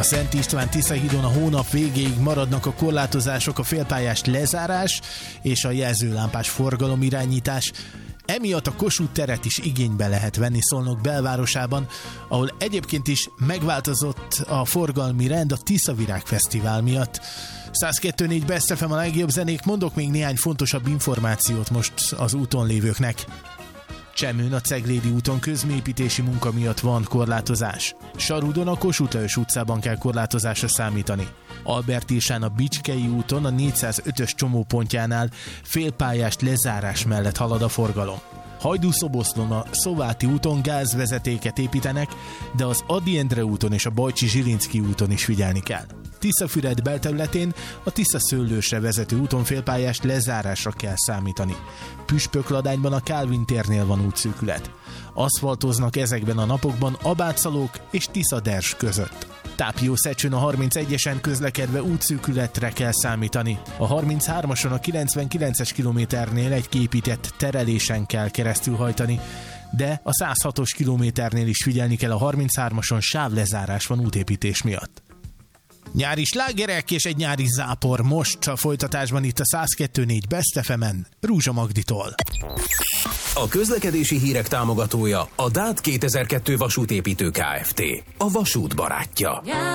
A Szent István Tisza-hídon a hónap végéig maradnak a korlátozások, a félpályás lezárás és a jelzőlámpás forgalomirányítás. Emiatt a Kossuth teret is igénybe lehet venni Szolnok belvárosában, ahol egyébként is megváltozott a forgalmi rend a Tiszavirág Fesztivál miatt. 102.4 Best FM a legjobb zenék, mondok még néhány fontosabb információt most az úton lévőknek. Csemőn a Ceglédi úton közműépítési munka miatt van korlátozás. Sarudon a Kossuth Lajos utcában kell korlátozásra számítani. Albertírsán a Bicskei úton a 405-ös csomópontjánál félpályás lezárás mellett halad a forgalom. Hajdú-Szoboszlón a Szováti úton gázvezetéket építenek, de az Ady Endre úton és a Bajcsi-Zsilinszky úton is figyelni kell. Tiszafüred belterületén a Tisza-Szőlősre vezető úton félpályás lezárásra kell számítani. Püspökladányban a Kálvin térnél van útszűkület. Aszfaltoznak ezekben a napokban Abátszalók és Tisza-Ders között. Tápió-Szecsőn a 31-esen közlekedve útszűkületre kell számítani. A 33-ason a 99-es kilométernél egy kiépített terelésen kell keresztülhajtani, de a 106-os kilométernél is figyelni kell, a 33-ason sávlezárás van útépítés miatt. Nyári slágerek és egy nyári zápor most a folytatásban itt a 102.4 Best FM-en Rúzsa Magditól. A közlekedési hírek támogatója a DÁT 2002 vasútépítő Kft. A vasút barátja.